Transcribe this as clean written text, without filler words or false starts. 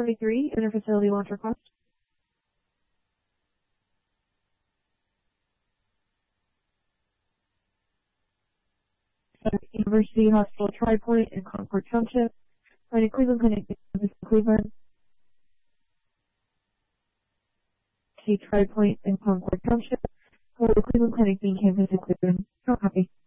23, interfacility launch request. University Hospital Tri-Point in Concord Township. Cleveland Clinic in Cleveland. Tri-Point in Concord Township. Cleveland Clinic being campus in Cleveland. Don't copy.